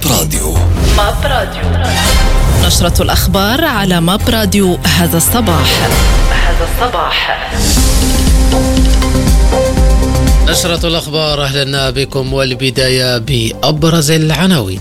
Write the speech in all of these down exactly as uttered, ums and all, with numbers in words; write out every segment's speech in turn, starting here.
ماب راديو. ماب راديو. نشرة الأخبار على ماب راديو هذا الصباح. هذا الصباح. نشرة الأخبار، أهلا بكم، والبداية بأبرز العناوين.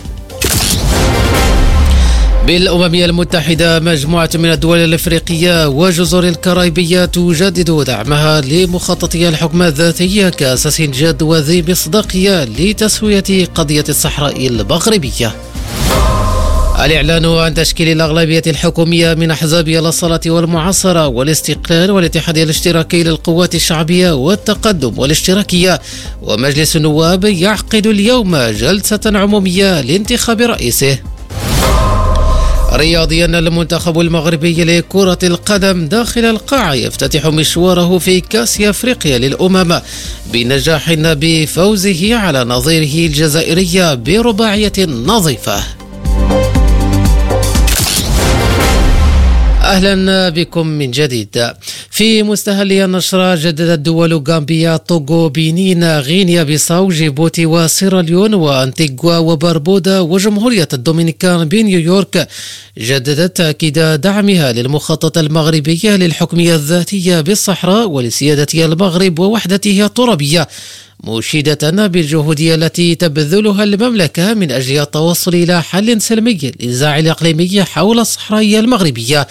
بالأمم المتحدة، مجموعة من الدول الأفريقية وجزر الكاريبية تجدد دعمها لمخططي الحكم الذاتي كأساس جاد وذي مصداقية لتسوية قضية الصحراء المغربية. الإعلان عن تشكيل الأغلبية الحكومية من أحزاب الأصالة والمعاصرة والاستقلال والاتحاد الاشتراكي للقوات الشعبية والتقدم والاشتراكية. ومجلس النواب يعقد اليوم جلسة عمومية لانتخاب رئيسه. رياضيا، المنتخب المغربي لكرة القدم داخل القاعة يفتتح مشواره في كأس أفريقيا للأمم بنجاح بفوزه على نظيره الجزائري برباعية نظيفة. أهلا بكم من جديد. في مستهل النشرة، جددت دول غامبيا، طوغو، بنين، غينيا بيساو، جيبوتي وسيراليون وأنتيغوا وبربودا وجمهورية الدومينيكان بنيويورك جددت تأكيد دعمها للمخطط المغربي للحكمية الذاتية بالصحراء ولسيادة المغرب ووحدته الترابية، مشيدة بالجهود التي تبذلها المملكة من أجل التوصل إلى حل سلمي للنزاع الإقليمي حول الصحراء المغربية.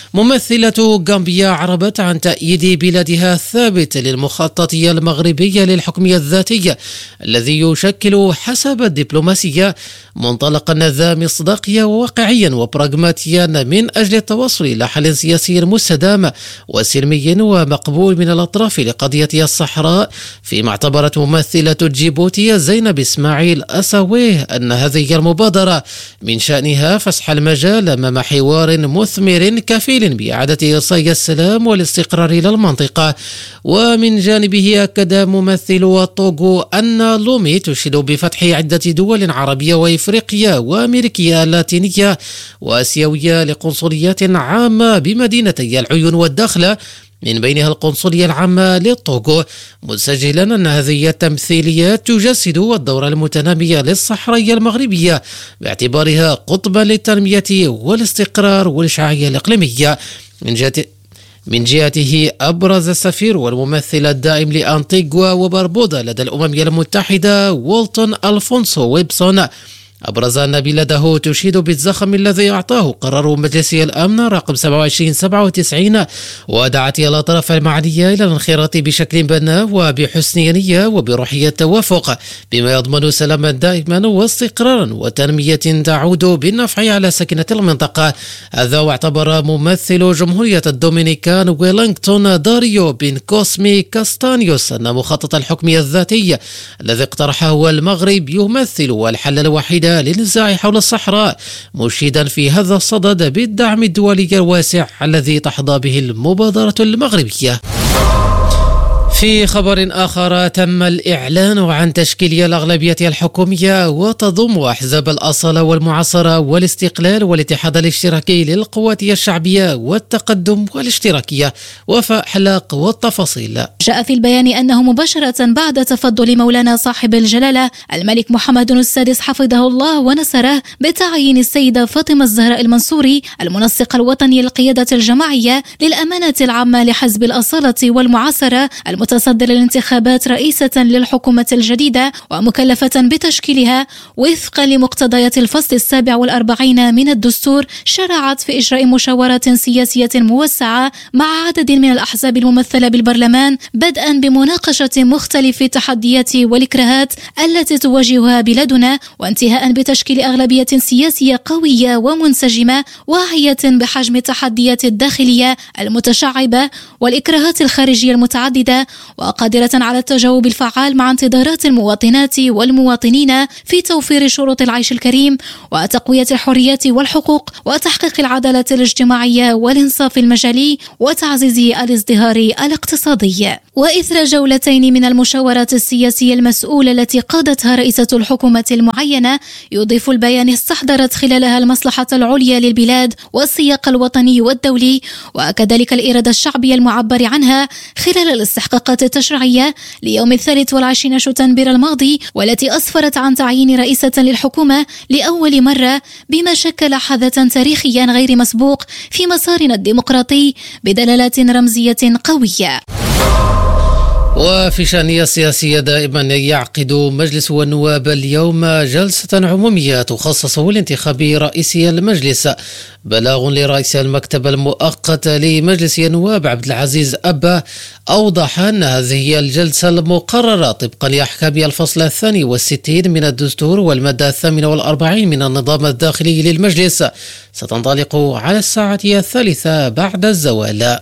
ممثلة غامبيا عربت عن تأييد بلادها الثابت للمخطط المغربي للحكمية الذاتية الذي يشكل حسب الدبلوماسية منطلقا ذا مصداقية وواقعيا وبراغماتيا من أجل التوصل إلى حل سياسي مستدام وسلمي ومقبول من الأطراف لقضية الصحراء، فيما اعتبرت ممثلة جيبوتي زينب إسماعيل أساويه أن هذه المبادرة من شأنها فسح المجال أمام حوار مثمر كفيل بإعادة إرساء السلام والاستقرار إلى المنطقة. ومن جانبه أكد ممثل طوغو أن لومي تشيد بفتح عدة دول عربية وإفريقية وأمريكية اللاتينية وآسيوية لقنصليات عامة بمدينتي العيون والدخلة، من بينها القنصلية العامة للطوغو، مسجلا أن هذه التمثيليات تجسد الدور المتنامي للصحراء المغربية باعتبارها قطبا للتنمية والاستقرار والإشعاعية الإقليمية. من جهة من جهته، أبرز السفير والممثل الدائم لأنتيغوا وبربودا لدى الأمم المتحدة والتون ألفونسو ويبسون أبرز أن بلاده تشيد بالزخم الذي أعطاه قرار مجلس الأمن رقم سبعة وعشرين سبعة وتسعين، ودعت الأطراف المعنية إلى الانخراط بشكل بناء وبحسن نية وبروحية توافق بما يضمن سلاما دائما واستقرارا وتنمية تعود بالنفع على سكنة المنطقة. هذا واعتبر ممثل جمهورية الدومينيكان ويلينغتون داريو بن كوسمي كاستانيوس أن مخطط الحكمية الذاتي الذي اقترحه المغرب يمثل الحل الوحيد للنزاع حول الصحراء، مشيدا في هذا الصدد بالدعم الدولي الواسع الذي تحظى به المبادرة المغربية. في خبر آخر، تم الإعلان عن تشكيل الأغلبية الحكومية وتضم أحزاب الأصالة والمعاصرة والاستقلال والاتحاد الاشتراكي للقوات الشعبية والتقدم والاشتراكية. وفاء حلاق والتفاصيل. جاء في البيان أنه مباشرة بعد تفضل مولانا صاحب الجلالة الملك محمد السادس حفظه الله ونصره بتعيين السيدة فاطمة الزهراء المنصوري المنسق الوطني للقيادة الجماعية للأمانة العامة لحزب الأصالة والمعاصرة المتصدر الانتخابات رئيسة للحكومة الجديدة ومكلفة بتشكيلها وفقا لمقتضيات الفصل السابع والأربعين من الدستور، شرعت في إجراء مشاورات سياسية موسعة مع عدد من الأحزاب الممثلة بالبرلمان، بدءا بمناقشة مختلف التحديات والإكراهات التي تواجهها بلادنا، وانتهاء بتشكيل أغلبية سياسية قوية ومنسجمة واعية بحجم التحديات الداخلية المتشعبة والإكراهات الخارجية المتعددة، وقادرة على التجاوب الفعال مع انتظارات المواطنات والمواطنين في توفير شروط العيش الكريم وتقوية الحريات والحقوق وتحقيق العدالة الاجتماعية والإنصاف المجالي وتعزيز الازدهار الاقتصادي. وإثر جولتين من المشاورات السياسية المسؤولة التي قادتها رئيسة الحكومة المعينة، يضيف البيان استحضرت خلالها المصلحة العليا للبلاد والسياق الوطني والدولي وكذلك الإرادة الشعبية المعبر عنها خلال الاستحقاق الموافقات التشريعية ليوم الثالث والعشرين شتنبر الماضي، والتي أسفرت عن تعيين رئيسة للحكومة لأول مرة، بما شكل حدثا تاريخيا غير مسبوق في مسارنا الديمقراطي بدلالات رمزية قوية. وفي شأنية السياسية دائما يعقد مجلس النواب اليوم جلسة عمومية تخصص لانتخاب رئيس المجلس. بلاغ لرئيس المكتب المؤقت لمجلس النواب عبد العزيز أبا أوضح أن هذه الجلسة المقررة طبقا لأحكام الفصل الثاني والستين من الدستور والمادة الثامنة والأربعين من النظام الداخلي للمجلس ستنطلق على الساعة الثالثة بعد الزوال.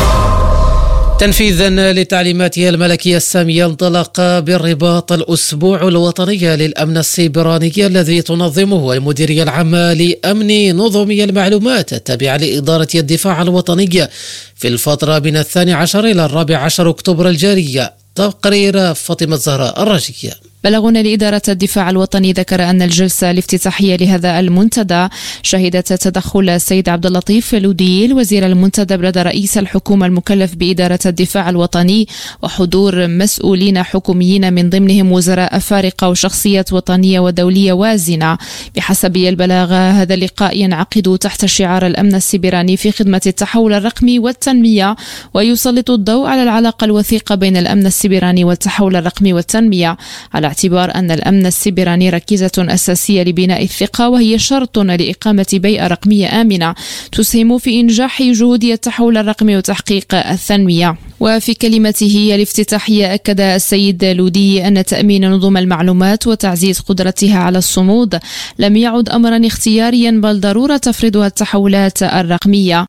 تنفيذا لتعليمات الملكية السامية، انطلق بالرباط الأسبوع الوطني للأمن السيبراني الذي تنظمه المديرية العامة لأمن نظمي المعلومات التابعة لإدارة الدفاع الوطني في الفترة من الثاني عشر إلى الرابع عشر أكتوبر الجارية. تقرير فاطمة الزهراء الراشية. بلغنا لإدارة الدفاع الوطني ذكر أن الجلسة الافتتاحية لهذا المنتدى شهدت تدخل السيد عبد اللطيف لودي الوزير المنتدب لدى رئيس الحكومة المكلف بإدارة الدفاع الوطني، وحضور مسؤولين حكوميين من ضمنهم وزراء أفارقة وشخصيات وطنية ودولية وازنة. بحسب البلاغ، هذا اللقاء ينعقد تحت شعار الأمن السيبراني في خدمة التحول الرقمي والتنمية، ويسلط الضوء على العلاقة الوثيقة بين الأمن السيبراني والتحول الرقمي والتنمية، على اعتبار أن الأمن السيبراني ركيزة أساسية لبناء الثقة، وهي شرط لإقامة بيئة رقمية آمنة تسهم في إنجاح جهود التحول الرقمي وتحقيق التنمية. وفي كلمته الافتتاحية أكد السيد لودي أن تأمين نظم المعلومات وتعزيز قدرتها على الصمود لم يعد أمرا اختياريا، بل ضرورة تفرضها التحولات الرقمية.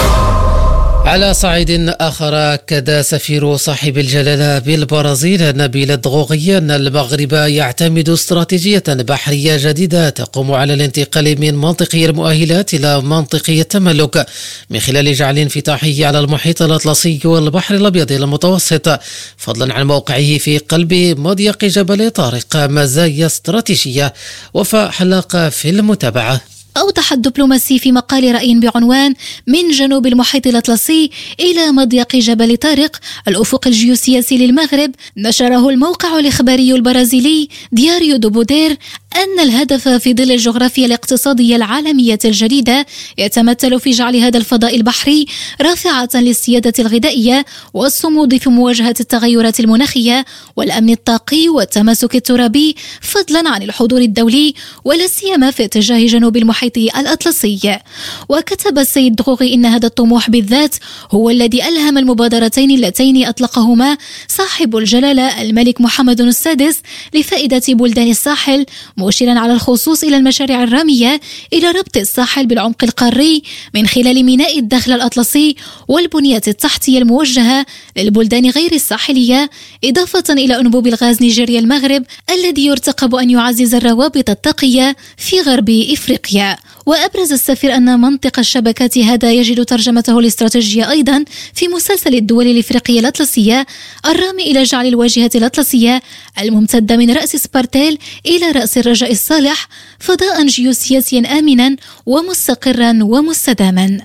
على صعيد آخر، أكد سفير صاحب الجلالة بالبرازيل نبيل الدغوغي أن المغرب يعتمد استراتيجية بحرية جديدة تقوم على الانتقال من منطقة المؤهلات إلى منطقة التملك من خلال جعل انفتاحه على المحيط الأطلسي والبحر الأبيض المتوسط، فضلا عن موقعه في قلب مضيق جبل طارق. مزايا استراتيجية. وفاء حلاقة في المتابعة. أوضح الدبلوماسي في مقال رأي بعنوان من جنوب المحيط الأطلسي إلى مضيق جبل طارق الأفق الجيوسياسي للمغرب، نشره الموقع الإخباري البرازيلي دياريو دو بودير أن الهدف في ظل الجغرافيا الاقتصادية العالمية الجديدة يتمثل في جعل هذا الفضاء البحري رافعة للسيادة الغذائية والصمود في مواجهة التغيرات المناخية والأمن الطاقي والتماسك الترابي، فضلا عن الحضور الدولي ولا سيما في اتجاه جنوب المحيط الأطلسي. وكتب السيد دغوغي إن هذا الطموح بالذات هو الذي ألهم المبادرتين اللتين أطلقهما صاحب الجلالة الملك محمد السادس لفائدة بلدان الساحل، مشيرا على الخصوص إلى المشاريع الرامية إلى ربط الساحل بالعمق القاري من خلال ميناء الداخل الأطلسي والبنيات التحتية الموجهة للبلدان غير الساحلية، إضافة إلى أنبوب الغاز نيجيريا المغرب الذي يرتقب أن يعزز الروابط الطاقية في غرب إفريقيا. وأبرز السفير أن منطق الشبكات هذا يجد ترجمته الاستراتيجية أيضا في مسلسل الدول الإفريقية الأطلسية الرامي إلى جعل الواجهة الأطلسية الممتدة من رأس سبارتيل إلى رأس الرجاء الصالح فضاء جيوسياسيا آمنا ومستقرا ومستداما.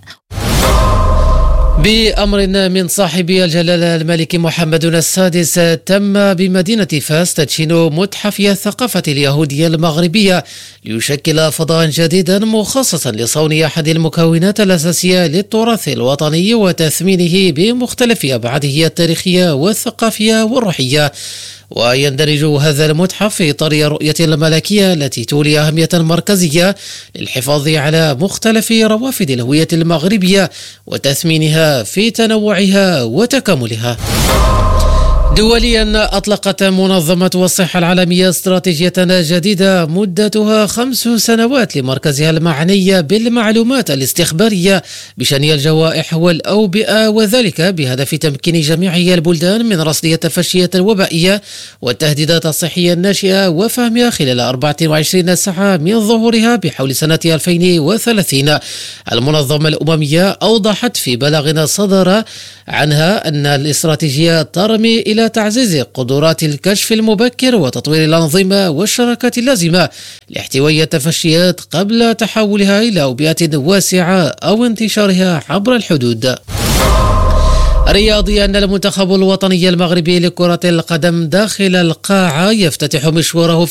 بأمر من صاحب الجلالة الملك محمد السادس، تم بمدينة فاس تدشين متحف الثقافة اليهودية المغربية ليشكل فضاء جديدا مخصصا لصون أحد المكونات الأساسية للتراث الوطني وتثمينه بمختلف أبعاده التاريخية والثقافية والروحية. ويندرج هذا المتحف في إطار رؤية الملكية التي تولي أهمية مركزية للحفاظ على مختلف روافد الهوية المغربية وتثمينها في تنوعها وتكاملها. دوليا، أطلقت منظمة الصحة العالمية استراتيجية جديدة مدتها خمس سنوات لمركزها المعني بالمعلومات الاستخبارية بشأن الجوائح والأوبئة، وذلك بهدف تمكين جميع البلدان من رصد التفشيات الوبائية والتهديدات الصحية الناشئة وفهمها خلال أربعة وعشرين ساعة من ظهورها بحول سنة ألفين وثلاثين. المنظمة الأممية أوضحت في بلاغ صدر عنها أن الاستراتيجية ترمي إلى تعزيز قدرات الكشف المبكر وتطوير الأنظمة والشراكات اللازمة لاحتواء التفشيات قبل تحولها إلى أوبئة واسعة أو انتشارها عبر الحدود. رياضيا، المنتخب الوطني المغربي لكرة القدم داخل القاعة يفتتح مشواره